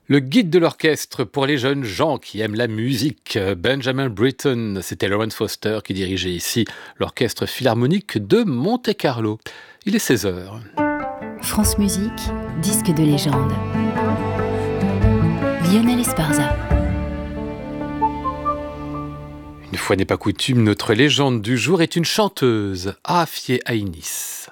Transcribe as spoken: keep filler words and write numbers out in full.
Le guide de l'orchestre pour les jeunes gens qui aiment la musique, Benjamin Britten, c'était Lawrence Foster qui dirigeait ici l'orchestre philharmonique de Monte-Carlo. Il est seize heures. France Musique, disque de légende. Lionel Esparza. Une fois n'est pas coutume, notre légende du jour est une chanteuse, Aafye Aïnis.